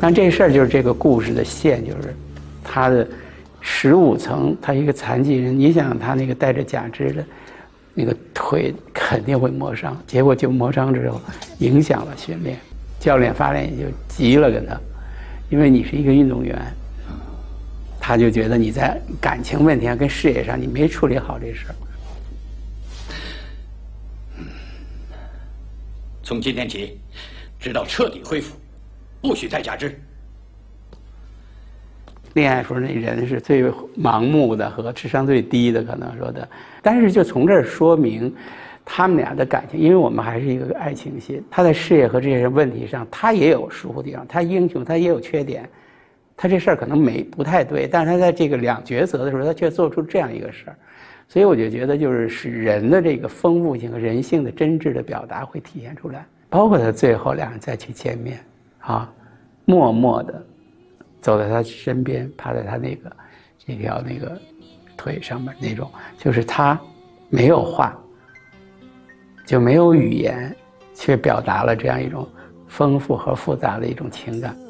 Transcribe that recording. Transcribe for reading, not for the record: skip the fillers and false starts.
但这事儿就是这个故事的线，就是他的15层，他一个残疾人，你想他那个带着假肢的那个腿肯定会磨伤，结果就磨伤之后影响了训练，教练发现也就急了跟他，因为你是一个运动员，他就觉得你在感情问题上跟事业上你没处理好这事儿。 从今天起，直到彻底恢复，不许再假肢。 恋爱时候那人是最盲目的和智商最低的，可能说的。但是就从这儿说明，他们俩的感情，因为我们还是一个爱情戏，他在事业和这些问题上，他也有疏忽地方，他英雄，他也有缺点，他这事儿可能不太对，但是他在这个两抉择的时候，他却做出这样一个事儿，所以我就觉得就是使人的这个丰富性和人性的真挚的表达会体现出来，包括他最后两人再去见面，啊，默默的走在他身边，趴在他那条那个腿上面那种，就是他没有话，就没有语言，却表达了这样一种丰富和复杂的一种情感。